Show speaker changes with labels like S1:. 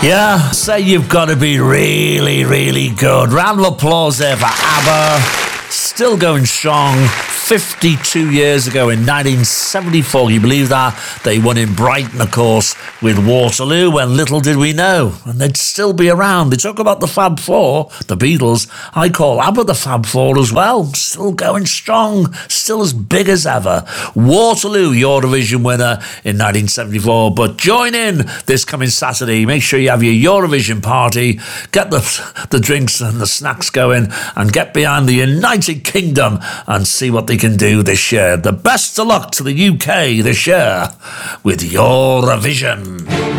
S1: Yeah, say you've got to be really, really good. Round of applause there for ABBA. Still going strong. 52 years ago in 1974, can you believe that? They won in Brighton, of course, with Waterloo, when little did we know. And they'd still be around. They talk about the Fab Four, the Beatles. I call ABBA the Fab Four as well. Still going strong, still as big as ever. Waterloo, Eurovision winner in 1974. But join in this coming Saturday. Make sure you have your Eurovision party, get the drinks and the snacks going, and get behind the United Kingdom and see what they can do this year. The best of luck to the UK this year with Eurovision.